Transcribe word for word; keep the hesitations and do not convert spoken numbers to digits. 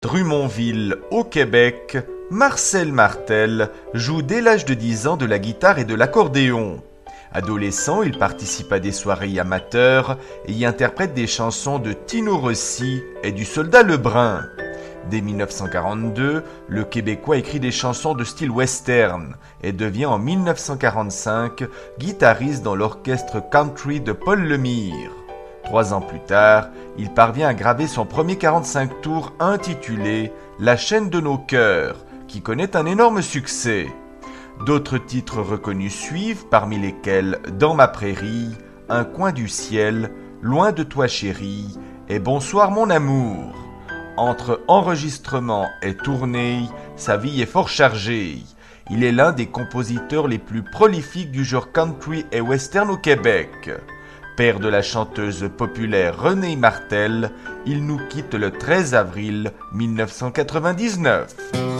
Drummondville, au Québec, Marcel Martel joue dès l'âge de dix ans de la guitare et de l'accordéon. Adolescent, il participe à des soirées amateurs et y interprète des chansons de Tino Rossi et du Soldat Lebrun. Dès mille neuf cent quarante-deux, le Québécois écrit des chansons de style western et devient en mille neuf cent quarante-cinq guitariste dans l'orchestre country de Paul Lemire. Trois ans plus tard, il parvient à graver son premier quarante-cinq tours intitulé « La chaîne de nos cœurs », qui connaît un énorme succès. D'autres titres reconnus suivent, parmi lesquels « Dans ma prairie »,« Un coin du ciel »,« Loin de toi chérie » et « Bonsoir mon amour ». Entre enregistrements et tournées, sa vie est fort chargée. Il est l'un des compositeurs les plus prolifiques du genre country et western au Québec. Père de la chanteuse populaire Renée Martel, il nous quitte le treize avril mille neuf cent quatre-vingt-dix-neuf.